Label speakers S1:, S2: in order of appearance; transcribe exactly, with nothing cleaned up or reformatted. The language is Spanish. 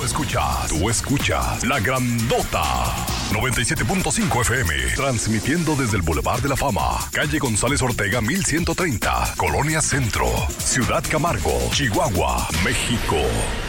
S1: escuchas, tú escuchas La Grandota. noventa y siete punto cinco F M, transmitiendo desde el Boulevard de la Fama, calle González Ortega mil ciento treinta, Colonia Centro, Ciudad Camargo, Chihuahua, México.